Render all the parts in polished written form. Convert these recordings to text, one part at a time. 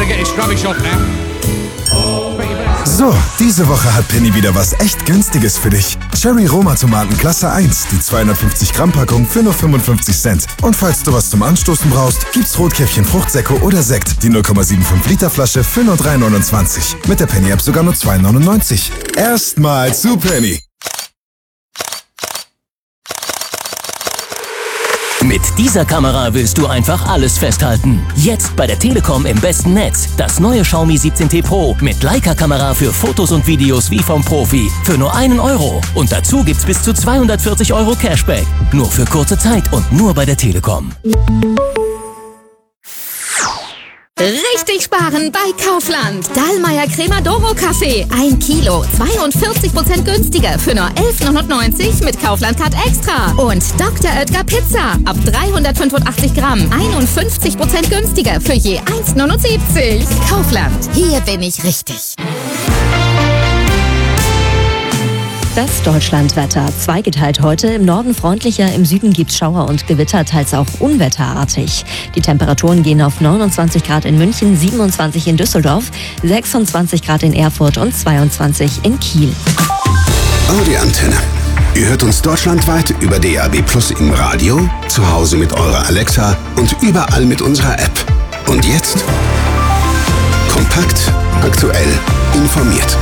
get his rubbish off now. So, diese Woche hat Penny wieder was echt Günstiges für dich. Cherry Roma Tomaten Klasse 1, die 250 Gramm Packung für nur 55 Cent. Und falls du was zum Anstoßen brauchst, gibt's Rotkäppchen Fruchtsäcke oder Sekt, die 0,75 Liter Flasche für nur 3,29. Mit der Penny App sogar nur 2,99. Erstmal zu Penny. Mit dieser Kamera willst du einfach alles festhalten. Jetzt bei der Telekom im besten Netz. Das neue Xiaomi 17T Pro mit Leica-Kamera für Fotos und Videos wie vom Profi. Für nur €1. Und dazu gibt's bis zu 240 € Cashback. Nur für kurze Zeit und nur bei der Telekom. Richtig sparen bei Kaufland. Dallmayr Cremodoro Kaffee. 1 Kilo, 42% günstiger für nur 11,99 mit Kaufland Card Extra. Und Dr. Oetker Pizza. Ab 385 Gramm. 51% günstiger für je 1,79. Kaufland. Hier bin ich richtig. Das Deutschlandwetter. Zweigeteilt heute. Im Norden freundlicher, im Süden gibt's Schauer und Gewitter, teils auch unwetterartig. Die Temperaturen gehen auf 29 Grad in München, 27 in Düsseldorf, 26 Grad in Erfurt und 22 in Kiel. Audi Antenne. Ihr hört uns deutschlandweit über DAB+ im Radio, zu Hause mit eurer Alexa und überall mit unserer App. Und jetzt? Kompakt, aktuell, informiert.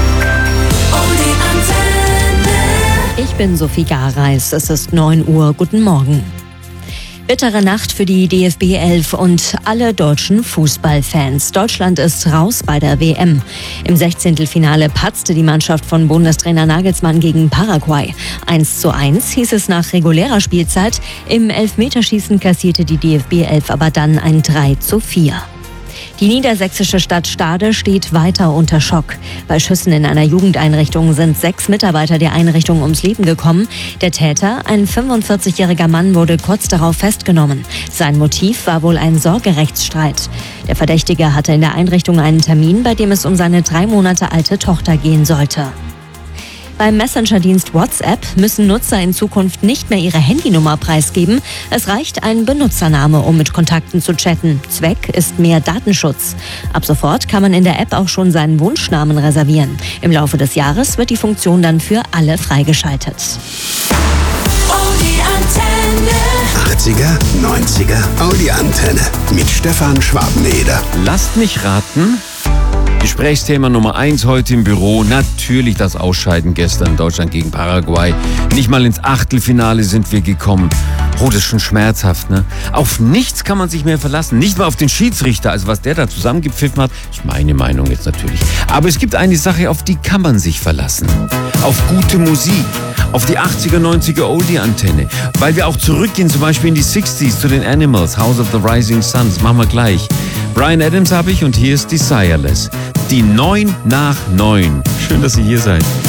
Ich bin Sophie Gareis. Es ist 9 Uhr. Guten Morgen. Bittere Nacht für die DFB 11 und alle deutschen Fußballfans. Deutschland ist raus bei der WM. Im 16. patzte die Mannschaft von Bundestrainer Nagelsmann gegen Paraguay. 1:1 hieß es nach regulärer Spielzeit. Im Elfmeterschießen kassierte die DFB 11 aber dann ein 3:4. Die niedersächsische Stadt Stade steht weiter unter Schock. Bei Schüssen in einer Jugendeinrichtung sind 6 Mitarbeiter der Einrichtung ums Leben gekommen. Der Täter, ein 45-jähriger Mann, wurde kurz darauf festgenommen. Sein Motiv war wohl ein Sorgerechtsstreit. Der Verdächtige hatte in der Einrichtung einen Termin, bei dem es um seine 3 Monate alte Tochter gehen sollte. Beim Messenger-Dienst WhatsApp müssen Nutzer in Zukunft nicht mehr ihre Handynummer preisgeben. Es reicht ein Benutzername, um mit Kontakten zu chatten. Zweck ist mehr Datenschutz. Ab sofort kann man in der App auch schon seinen Wunschnamen reservieren. Im Laufe des Jahres wird die Funktion dann für alle freigeschaltet. Audi Antenne. 80er, 90er, Audi Antenne. Mit Stefan Schwabeneder. Lasst mich raten. Gesprächsthema Nummer 1 heute im Büro, natürlich das Ausscheiden gestern Deutschland gegen Paraguay. Nicht mal ins Achtelfinale sind wir gekommen. Oh, das ist schon schmerzhaft, ne? Auf nichts kann man sich mehr verlassen, nicht mal auf den Schiedsrichter, also was der da zusammengepfiffen hat, ist meine Meinung jetzt natürlich. Aber es gibt eine Sache, auf die kann man sich verlassen. Auf gute Musik, auf die 80er, 90er Oldie-Antenne, weil wir auch zurückgehen zum Beispiel in die 60s zu den Animals, House of the Rising Sun, das machen wir gleich. Bryan Adams habe ich und hier ist Desireless. Die 9 nach 9. Schön, dass ihr hier seid.